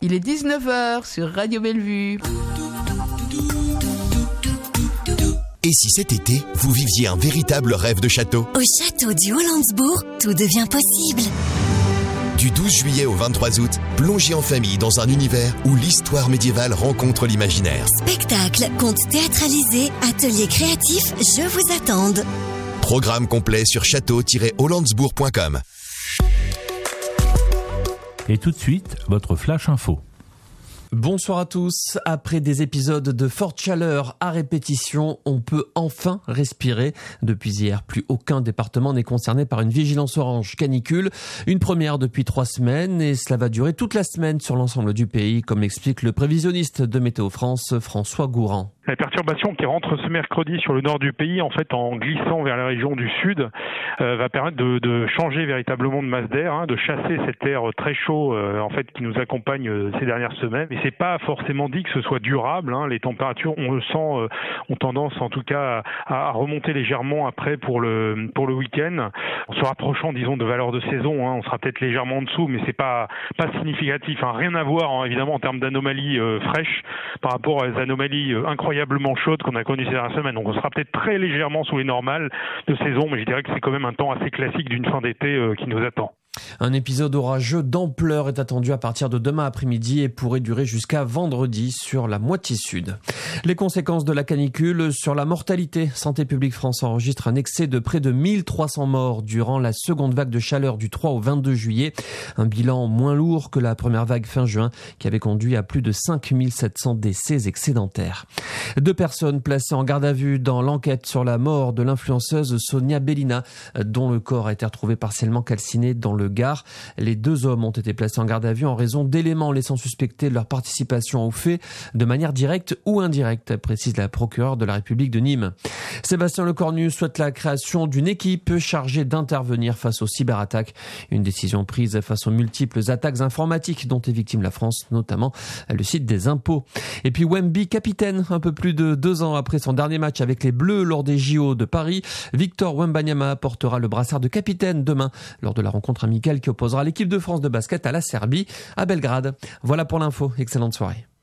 Il est 19h sur Radio Bellevue. Et si cet été, vous viviez un véritable rêve de château ? Au château du Hollandsbourg, tout devient possible. Du 12 juillet au 23 août, plongez en famille dans un univers où l'histoire médiévale rencontre l'imaginaire. Spectacle, contes théâtralisés, ateliers créatifs, je vous attends. Programme complet sur château-hollandsbourg.com. Et tout de suite, votre Flash Info. Bonsoir à tous. Après des épisodes de forte chaleur à répétition, on peut enfin respirer. Depuis hier, plus aucun département n'est concerné par une vigilance orange canicule. Une première depuis 3 semaines et cela va durer toute la semaine sur l'ensemble du pays, comme l'explique le prévisionniste de Météo France, François Gourand. La perturbation qui rentre ce mercredi sur le nord du pays, en fait, en glissant vers la région du sud, va permettre de changer véritablement de masse d'air, de chasser cet air très chaud, en fait, qui nous accompagne ces dernières semaines. Mais c'est pas forcément dit que ce soit durable. Les températures, on le sent, ont tendance, en tout cas, à remonter légèrement après pour le week-end. En se rapprochant, disons, de valeurs de saison, on sera peut-être légèrement en dessous, mais c'est pas significatif. Rien à voir, évidemment, en termes d'anomalies fraîches par rapport aux anomalies incroyablement chaudes qu'on a connues ces dernières semaines. Donc on sera peut-être très légèrement sous les normales de saison, mais je dirais que c'est quand même un temps assez classique d'une fin d'été qui nous attend. Un épisode orageux d'ampleur est attendu à partir de demain après-midi et pourrait durer jusqu'à vendredi sur la moitié sud. Les conséquences de la canicule sur la mortalité. Santé publique France enregistre un excès de près de 1300 morts durant la seconde vague de chaleur du 3 au 22 juillet. Un bilan moins lourd que la première vague fin juin qui avait conduit à plus de 5700 décès excédentaires. 2 personnes placées en garde à vue dans l'enquête sur la mort de l'influenceuse Sonia Bellina, dont le corps a été retrouvé partiellement calciné dans le Gard. Les 2 hommes ont été placés en garde à vue en raison d'éléments laissant suspecter leur participation aux faits de manière directe ou indirecte, précise la procureure de la République de Nîmes. Sébastien Lecornu souhaite la création d'une équipe chargée d'intervenir face aux cyberattaques. Une décision prise face aux multiples attaques informatiques dont est victime la France, notamment le site des impôts. Et puis Wemby, capitaine, un peu plus de 2 ans après son dernier match avec les Bleus lors des JO de Paris, Victor Wembanyama portera le brassard de capitaine demain lors de la rencontre amicale qui opposera l'équipe de France de basket à la Serbie à Belgrade. Voilà pour l'info. Excellente soirée.